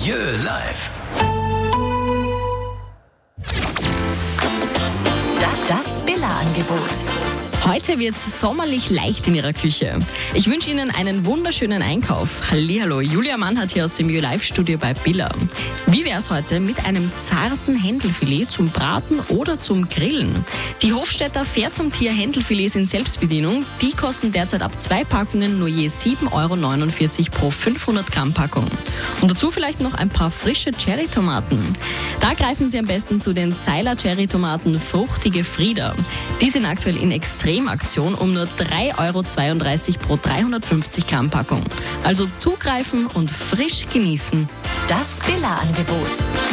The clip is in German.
Milieu live. Das Billa-Angebot. Heute wird's sommerlich leicht in Ihrer Küche. Ich wünsche Ihnen einen wunderschönen Einkauf. Hallihallo, Julia Mannhardt hier aus dem Live-Studio bei Billa. Wie wär's heute mit einem zarten Händelfilet zum Braten oder zum Grillen? Die Hofstädter Fair zum Tier Händelfilets in Selbstbedienung, die kosten derzeit ab 2 Packungen nur je 7,49 € pro 500 Gramm Packung. Und dazu vielleicht noch ein paar frische Cherrytomaten. Da greifen Sie am besten zu den Zeiler Cherrytomaten Fruchtige Frieda. Die sind aktuell in Extremaktion um nur 3,32 € pro 350 Gramm Packung. Also zugreifen und frisch genießen. Das Billa-Angebot.